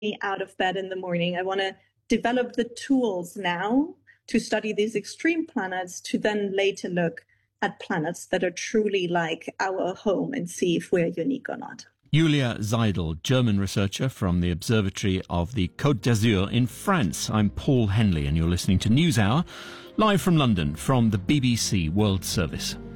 me out of bed in the morning. I want to develop the tools now to study these extreme planets, to then later look at planets that are truly like our home and see if we're unique or not. Julia Seidel, German researcher from the Observatory of the Côte d'Azur in France. I'm Paul Henley and you're listening to NewsHour, live from London from the BBC World Service.